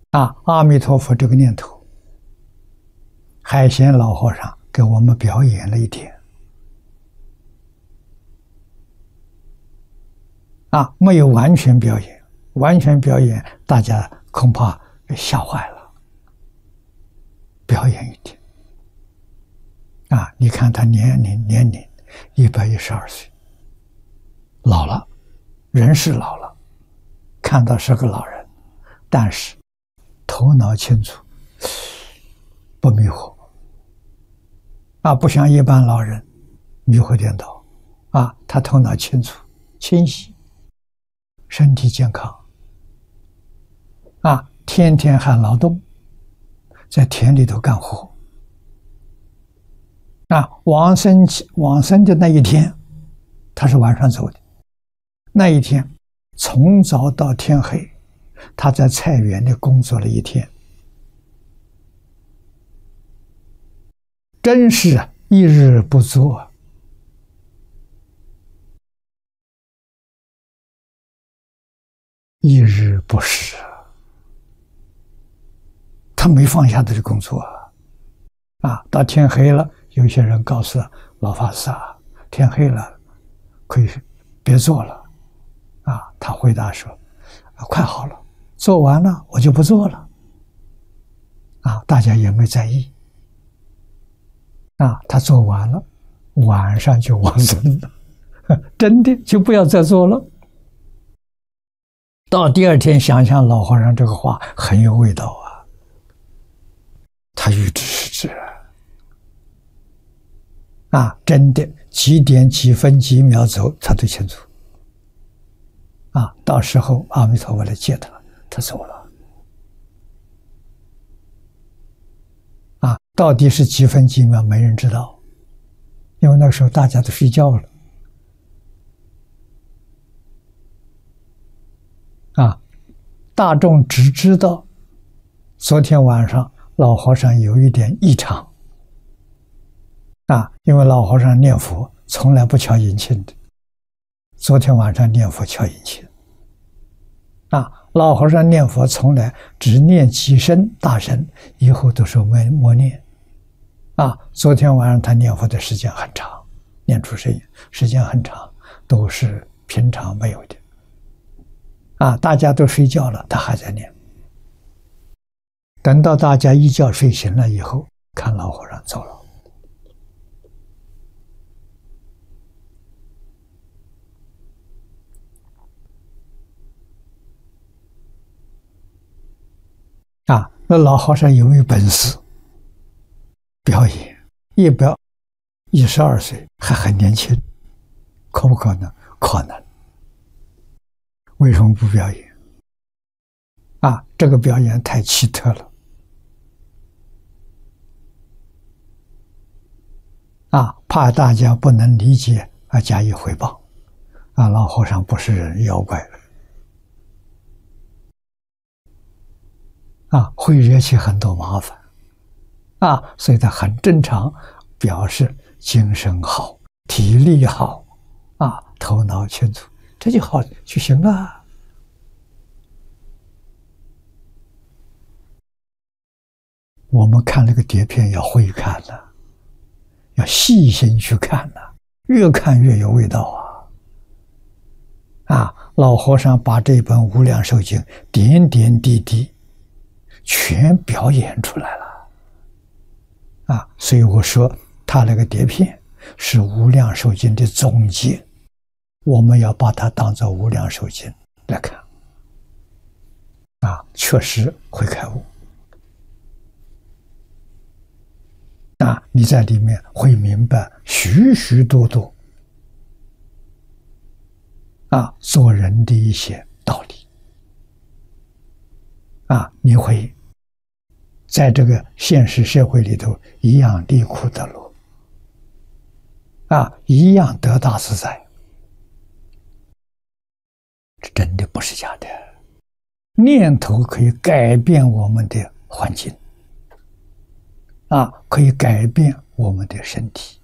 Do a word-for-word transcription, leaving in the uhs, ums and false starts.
啊，阿弥陀佛这个念头，海贤老和尚给我们表演了一天。啊，没有完全表演，完全表演大家恐怕吓坏了。表演一天。啊，你看他年龄年龄一百一十二岁，老了，人是老了，看到是个老人，但是头脑清楚，不迷惑。啊，不像一般老人迷惑颠倒。啊，他头脑清楚清晰，身体健康。啊，天天还劳动，在田里头干活。啊，往生往生的那一天，他是晚上走的。那一天从早到天黑，他在菜园里工作了一天，真是一日不作，一日不食。他没放下他的工作啊！啊，到天黑了，有些人告诉老法师啊，天黑了，可以别做了。啊，他回答说：“啊，快好了，做完了我就不做了。”啊，大家也没在意。啊，他做完了，晚上就往生了，真的就不要再做了。到第二天想想老和尚这个话很有味道啊。他预知是知啊，真的几点几分几秒走他都清楚。啊，到时候阿弥陀佛来接他，他走了。啊，到底是几分几秒没人知道，因为那个时候大家都睡觉了。啊，大众只知道昨天晚上老和尚有一点异常。啊，因为老和尚念佛从来不敲引磬的，昨天晚上念佛敲引磬。啊，老和尚念佛从来只念几声大声，以后都是默默念。啊，昨天晚上他念佛的时间很长，念出声音时间很长，都是平常没有的。啊，大家都睡觉了，他还在念。等到大家一觉睡醒了以后，看老和尚走了。啊，那老和尚有没有本事表演？一表一十二岁还很年轻，可不可能？可能。为什么不表演？啊，这个表演太奇特了。啊，怕大家不能理解而加以回报。啊，老和尚不是人，妖怪。啊，会惹起很多麻烦。啊，所以他很正常，表示精神好，体力好，啊，头脑清楚，这就好就行了。我们看那个碟片要会看了，要细心去看了，越看越有味道啊！啊，老和尚把这本《无量寿经》点点滴滴全表演出来了啊！所以我说他那个碟片是《无量寿经》的总结，我们要把它当作《无量寿经》来看啊，确实会开悟啊！你在里面会明白许许多多啊做人的一些道理啊，你会在这个现实社会里头一样离苦得乐啊，一样得大自在。这真的不是假的，念头可以改变我们的环境啊，可以改变我们的身体。